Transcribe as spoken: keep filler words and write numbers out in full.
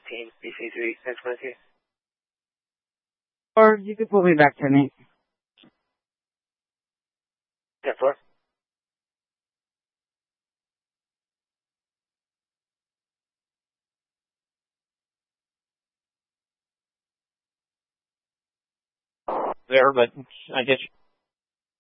fifteen, B C three, ten twenty-two. Or you could pull me back ten eight. ten four. There, but I just